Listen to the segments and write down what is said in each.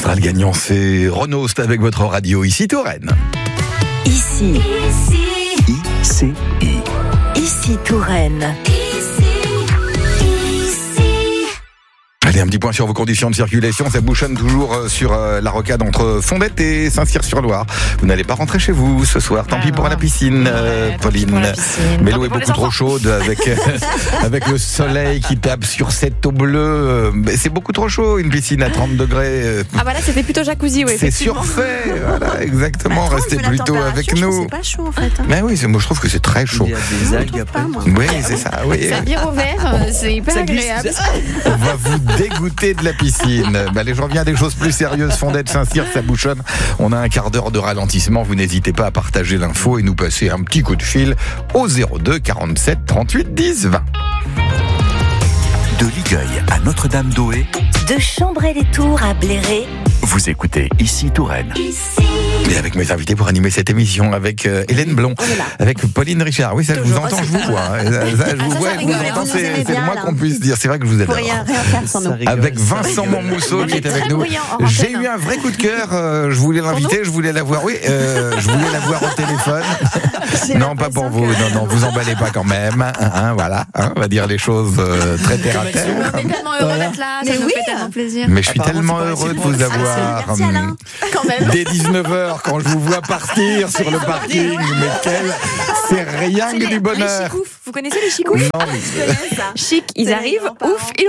sera le gagnant? C'est Renaud, c'est avec votre radio, ici Touraine. Ici Touraine. Allez, un petit point sur vos conditions de circulation. Ça bouchonne toujours sur la rocade entre Fondette et Saint-Cyr-sur-Loire. Vous n'allez pas rentrer chez vous ce soir. Tant pis pour la piscine, Pauline. Mais l'eau est beaucoup trop chaude avec le soleil qui tape sur cette eau bleue. C'est beaucoup trop chaud, une piscine à 30 degrés. Ah bah là, c'était plutôt jacuzzi, oui. C'est surfait, voilà, exactement. Restez plutôt avec nous. C'est pas chaud en fait. Mais oui, moi je trouve que c'est très chaud. Il y a des algues après. Oui, c'est ça. Oui. Ça vire au vert, c'est hyper agréable. On va vous dégoûter de la piscine. Allez, je reviens à des choses plus sérieuses. Fondette, Saint-Cyr, ça bouchonne. On a un quart d'heure de ralentissement. Vous n'hésitez pas à partager l'info et nous passer un petit coup de fil au 02 47 38 10 20. De Ligueuil à Notre-Dame-d'Oé, De Chambray-les-Tours à Bléré. vous écoutez ici Touraine. Et avec mes invités pour animer cette émission, avec Hélène Blond, avec Pauline Richard. Oui, ça je vous entends, je vous vois. Ça, je vous vois, je vous entends, c'est le moins qu'on puisse dire. C'est vrai que je vous adore. Rien faire sans nous. Avec Vincent Montmousseau qui est avec nous. J'ai eu un vrai coup de cœur. Je voulais l'inviter, je voulais la voir. Oui, je voulais la voir au téléphone. Non, pas pour vous. Non, vous emballez pas quand même. Voilà, on va dire les choses très terre à terre. On est tellement heureux d'être là, ça nous fait tellement plaisir. Mais je suis tellement heureux de vous avoir. Merci Alain. Quand même. Dès 19h, quand je vous vois partir sur le parking, c'est rien que du bonheur. Les chicoufs, vous connaissez les chicoufs? Non, Chic, ils arrivent, ouf, ils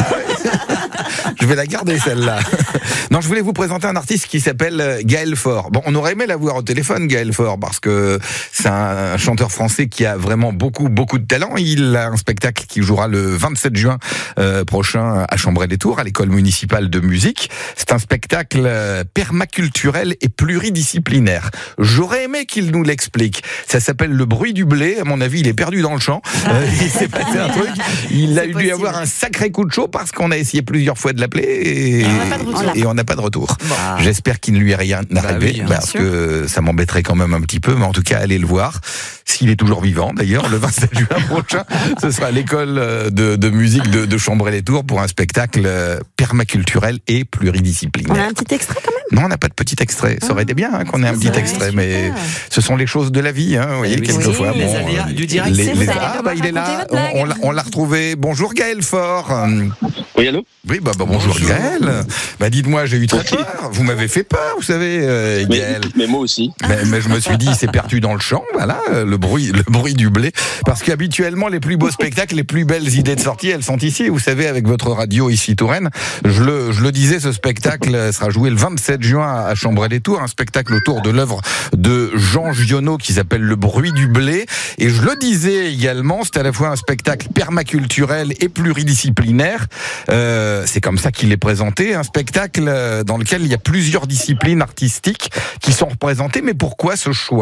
repartent. je vais la garder celle-là. Non, je voulais vous présenter un artiste qui s'appelle Gaël Faure. Bon, on aurait aimé la voir au téléphone, Gaël Faure, parce que c'est un chanteur français qui a vraiment beaucoup de talent. Il a un spectacle qui jouera le 27 juin prochain à Chambray-les-Tours, à l'école municipale de musique. C'est un spectacle permaculturel et pluridisciplinaire. J'aurais aimé qu'il nous l'explique. Ça s'appelle Le bruit du blé. À mon avis, il est perdu dans le champ. Il s'est passé un truc. Il a dû avoir un sacré coup de chaud parce qu'on a essayé plusieurs fois de l'appeler et on n'a pas de retour. J'espère qu'il ne lui est rien arrivé parce que ça m'embêterait quand même un petit peu, mais en tout cas, allez le voir. S'il est toujours vivant, d'ailleurs, le 27 juin prochain, ce sera à l'école de musique de Chambray-les-Tours pour un spectacle permaculturel et pluridisciplinaire. On a un petit extrait quand même. Non, on n'a pas de petit extrait. Ça aurait été bien qu'on ait un petit extrait, mais ce sont les choses de la vie. Vous voyez, quelquefois. Les aléas du direct. Il est là. On l'a retrouvé. Bonjour Gaël Faure. Oui, allô? Oui, bonjour Gaël. Dites-moi, j'ai eu très peur. Vous m'avez fait peur, vous savez, Gaël. Mais moi aussi. Mais je me suis dit, c'est perdu dans le champ, voilà, le bruit du blé. Parce qu'habituellement, les plus beaux spectacles, les plus belles idées de sortie, elles sont ici. Vous savez, avec votre radio ici Touraine. Je le disais, ce spectacle sera joué le 27 juin à Chambray-les-Tours, un spectacle autour de l'œuvre de Jean Giono qui s'appelle Le bruit du blé. Et je le disais également, c'est à la fois un spectacle permaculturel et pluridisciplinaire. C'est comme ça qu'il est présenté, un spectacle dans lequel il y a plusieurs disciplines artistiques qui sont représentées. Mais pourquoi ce choix ?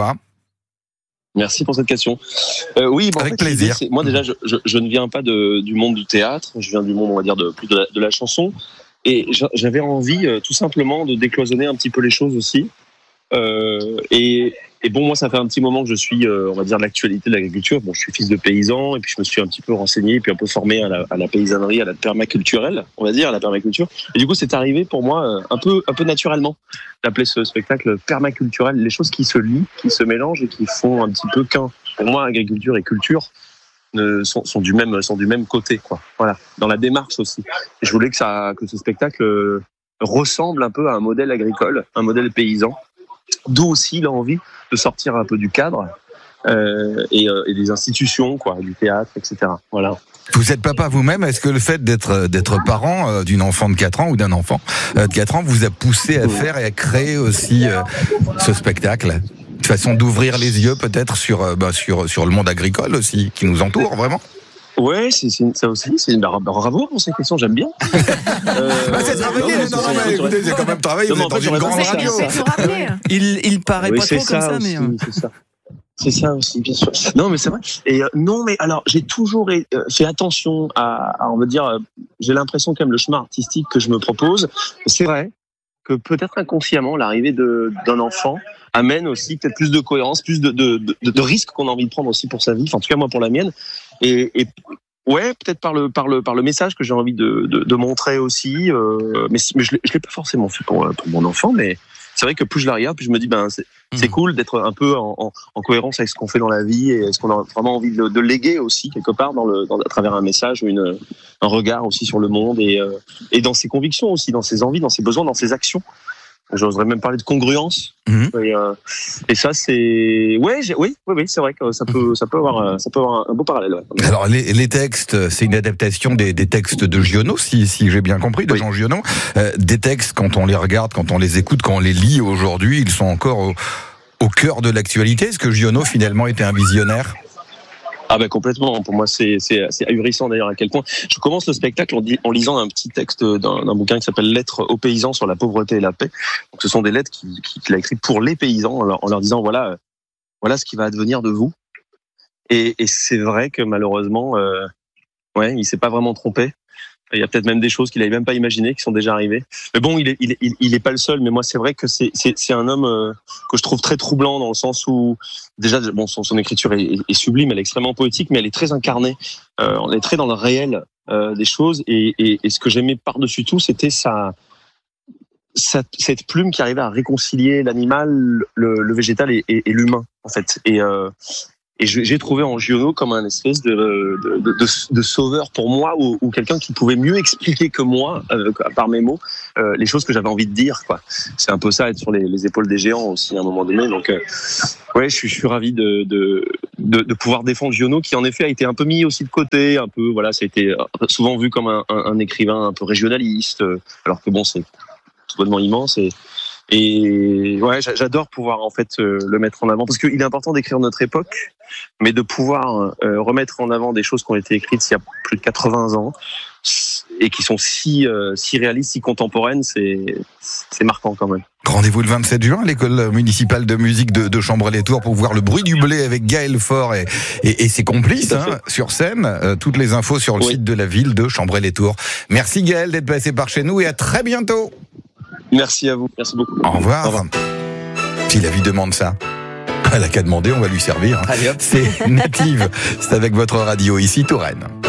Merci pour cette question. Oui, avec plaisir. Moi déjà, je ne viens pas du monde du théâtre, je viens du monde, on va dire, plus de la chanson. Et j'avais envie tout simplement de décloisonner un petit peu les choses aussi. Et bon, moi, ça fait un petit moment que je suis, on va dire, de l'actualité de l'agriculture. Bon, je suis fils de paysan et puis je me suis un petit peu renseigné, puis un peu formé à la paysannerie, à la permaculturelle, on va dire, à la permaculture. Et du coup, c'est arrivé pour moi un peu naturellement d'appeler ce spectacle permaculturel. Les choses qui se lient, qui se mélangent et qui font un petit peu qu'un. Pour moi, agriculture et culture sont du même côté, quoi. Voilà, dans la démarche aussi. Et je voulais que ce spectacle ressemble un peu à un modèle agricole, un modèle paysan. D'où aussi l'envie de sortir un peu du cadre et des institutions, quoi, du théâtre, etc. Voilà. Vous êtes papa vous-même, est-ce que le fait d'être parent d'une enfant de 4 ans ou d'un enfant de 4 ans vous a poussé à faire et à créer aussi ce spectacle ? Une façon d'ouvrir les yeux peut-être sur le monde agricole aussi, qui nous entoure vraiment ? Ouais, ça aussi. Bravo pour cette question, j'aime bien. C'est travaillé. Écoutez, c'est quand même travaillé. Vous êtes dans une grande radio. Il paraît pas trop comme ça, mais. C'est ça aussi, bien sûr. Non, mais c'est vrai. Et non, mais alors, j'ai toujours fait attention à, on va dire, j'ai l'impression quand même le chemin artistique que je me propose. C'est vrai que peut-être inconsciemment, l'arrivée d'un enfant amène aussi peut-être plus de cohérence, plus de risques qu'on a envie de prendre aussi pour sa vie. Enfin, en tout cas, moi, pour la mienne. Et Ouais, peut-être par le message que j'ai envie de montrer aussi. Mais je l'ai pas forcément fait pour mon enfant, mais c'est vrai que plus je la regarde, plus je me dis c'est cool d'être un peu en cohérence avec ce qu'on fait dans la vie et ce qu'on a vraiment envie de léguer aussi quelque part à travers un message ou un regard aussi sur le monde et dans ses convictions aussi, dans ses envies, dans ses besoins, dans ses actions. J'oserais même parler de congruence. Et ça, c'est oui, c'est vrai que ça peut avoir un beau parallèle. Ouais. Alors les textes, c'est une adaptation des textes de Giono, si j'ai bien compris, de Jean Giono. Des textes, quand on les regarde, quand on les écoute, quand on les lit aujourd'hui, ils sont encore au cœur de l'actualité. Est-ce que Giono finalement était un visionnaire? Ah ben complètement. Pour moi, c'est ahurissant d'ailleurs à quel point. Je commence le spectacle en lisant un petit texte d'un bouquin qui s'appelle Lettres aux paysans sur la pauvreté et la paix. Donc ce sont des lettres qu'il a écrites pour les paysans en leur disant voilà ce qui va advenir de vous. Et c'est vrai que malheureusement, il s'est pas vraiment trompé. Il y a peut-être même des choses qu'il n'avait même pas imaginées qui sont déjà arrivées. Mais bon, il est pas le seul. Mais moi, c'est vrai que c'est un homme que je trouve très troublant dans le sens où déjà, bon, son écriture est sublime, elle est extrêmement poétique, mais elle est très incarnée. On est très dans le réel des choses. Et ce que j'aimais par-dessus tout, c'était cette plume qui arrivait à réconcilier l'animal, le végétal et l'humain, en fait. Et j'ai trouvé en Giono comme un espèce de sauveur pour moi ou quelqu'un qui pouvait mieux expliquer que moi, par mes mots, les choses que j'avais envie de dire, quoi. C'est un peu ça, être sur les épaules des géants aussi à un moment donné. Donc, je suis ravi de pouvoir défendre Giono, qui en effet a été un peu mis aussi de côté, un peu, voilà, ça a été souvent vu comme un écrivain un peu régionaliste, alors que bon, c'est tout bonnement immense et ouais, j'adore pouvoir en fait le mettre en avant parce qu'il est important d'écrire notre époque, mais de pouvoir remettre en avant des choses qui ont été écrites il y a plus de 80 ans et qui sont si réalistes, si contemporaines, c'est marquant quand même. Rendez-vous le 27 juin à l'école municipale de musique de Chambray-les-Tours pour voir le bruit du blé avec Gaël Faure et ses complices sur scène. Toutes les infos sur le site de la ville de Chambray-les-Tours. Merci Gaël d'être passé par chez nous et à très bientôt. Merci à vous, merci beaucoup. Au revoir. Si la vie demande ça, elle a qu'à demander, on va lui servir. C'est Native, c'est avec votre radio ici Touraine.